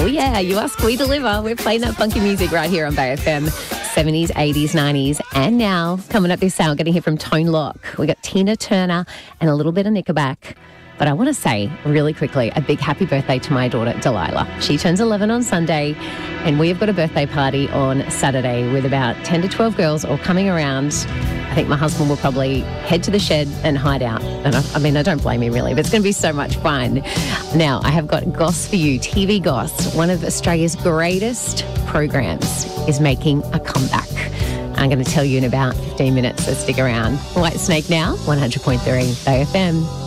Oh, yeah, you ask, we deliver. We're playing that funky music right here on Bay FM. 70s, 80s, 90s, and now, coming up this hour, going to hear from Tone Loc. We got Tina Turner and a little bit of Nickelback. But I want to say really quickly a big happy birthday to my daughter, Delilah. She turns 11 on Sunday, and we have got a birthday party on Saturday with about 10 to 12 girls all coming around. I think my husband will probably head to the shed and hide out. And I don't blame him really, but it's going to be so much fun. Now, I have got Goss for you. TV Goss, one of Australia's greatest programs, is making a comeback. I'm going to tell you in about 15 minutes, so stick around. White Snake now, 100.3 Bay FM.